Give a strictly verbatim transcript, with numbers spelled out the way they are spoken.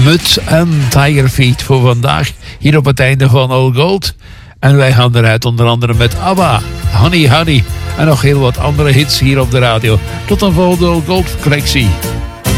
Muts en Tiger Feet voor vandaag. Hier op het einde van All Gold. En wij gaan eruit onder andere met ABBA, Honey Honey. En nog heel wat andere hits hier op de radio. Tot een volgende All Gold collectie.